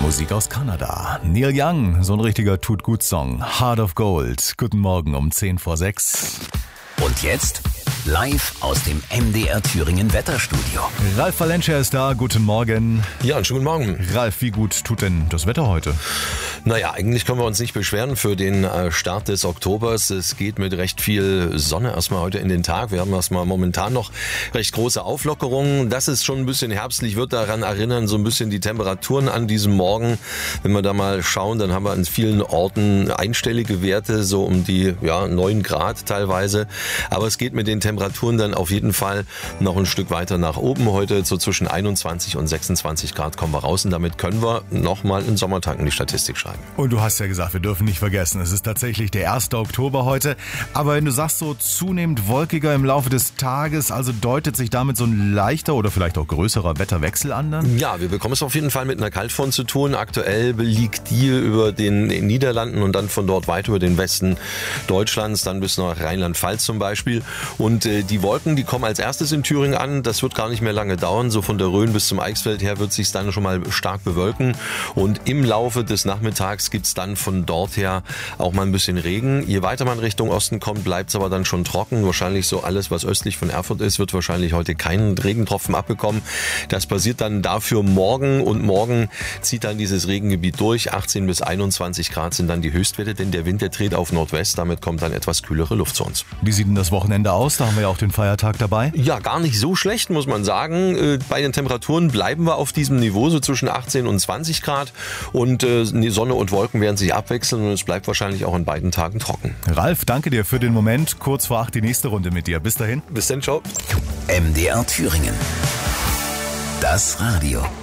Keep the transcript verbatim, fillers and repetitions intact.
Musik aus Kanada. Neil Young, so ein richtiger Tut-Gut-Song. Heart of Gold. Guten Morgen um zehn vor sechs. Und jetzt live aus dem M D R Thüringen Wetterstudio. Ralf Valencia ist da. Guten Morgen. Ja, einen schönen Morgen. Ralf, wie gut tut denn das Wetter heute? Naja, eigentlich können wir uns nicht beschweren für den Start des Oktobers. Es geht mit recht viel Sonne erstmal heute in den Tag. Wir haben erstmal momentan noch recht große Auflockerungen. Dass es schon ein bisschen herbstlich wird, daran erinnern so ein bisschen die Temperaturen an diesem Morgen. Wenn wir da mal schauen, dann haben wir an vielen Orten einstellige Werte, so um die ja, neun Grad teilweise. Aber es geht mit den Temperaturen dann auf jeden Fall noch ein Stück weiter nach oben. Heute so zwischen einundzwanzig und sechsundzwanzig Grad kommen wir raus und damit können wir nochmal einen Sommertag in die Statistik schreiben. Und du hast ja gesagt, wir dürfen nicht vergessen, es ist tatsächlich der erste Oktober heute. Aber wenn du sagst, so zunehmend wolkiger im Laufe des Tages, also deutet sich damit so ein leichter oder vielleicht auch größerer Wetterwechsel an dann? Ja, wir bekommen es auf jeden Fall mit einer Kaltfront zu tun. Aktuell liegt die über den Niederlanden und dann von dort weiter über den Westen Deutschlands, dann bis nach Rheinland-Pfalz zum Beispiel. Und äh, die Wolken, die kommen als erstes in Thüringen an. Das wird gar nicht mehr lange dauern. So von der Rhön bis zum Eichsfeld her wird sich dann schon mal stark bewölken. Und im Laufe des Nachmittags gibt es dann von dort her auch mal ein bisschen Regen. Je weiter man Richtung Osten kommt, bleibt es aber dann schon trocken. Wahrscheinlich so alles, was östlich von Erfurt ist, wird wahrscheinlich heute keinen Regentropfen abbekommen. Das passiert dann dafür morgen und morgen zieht dann dieses Regengebiet durch. achtzehn bis einundzwanzig Grad sind dann die Höchstwerte, denn der Wind, der dreht auf Nordwest. Damit kommt dann etwas kühlere Luft zu uns. Wie sieht denn das Wochenende aus? Da haben wir ja auch den Feiertag dabei. Ja, gar nicht so schlecht, muss man sagen. Bei den Temperaturen bleiben wir auf diesem Niveau, so zwischen achtzehn und zwanzig Grad. Und die Sonne und Wolken werden sich abwechseln und es bleibt wahrscheinlich auch an beiden Tagen trocken. Ralf, danke dir für den Moment. Kurz vor acht die nächste Runde mit dir. Bis dahin. Bis dann, ciao. M D R Thüringen. Das Radio.